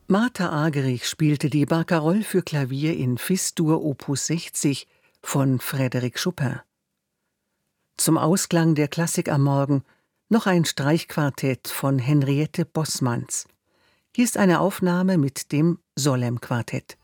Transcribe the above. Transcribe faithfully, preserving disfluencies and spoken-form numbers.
Martha Argerich spielte die Barcarolle für Klavier in Fis-Dur Opus sechzig von Frédéric Chopin. Zum Ausklang der Klassik am Morgen noch ein Streichquartett von Henriette Bossmanns. Hier ist eine Aufnahme mit dem Solem-Quartett.